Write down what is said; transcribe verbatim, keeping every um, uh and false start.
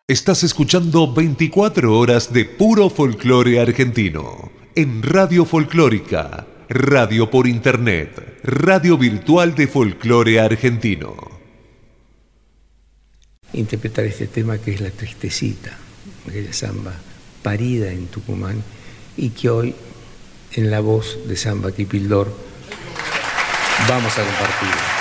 Estás escuchando veinticuatro horas de puro folclore argentino en Radio Folclórica, radio por internet, radio virtual de folclore argentino. Interpretar este tema que es La Tristecita, aquella samba parida en Tucumán y que hoy en la voz de Samba Kipildor vamos a compartir.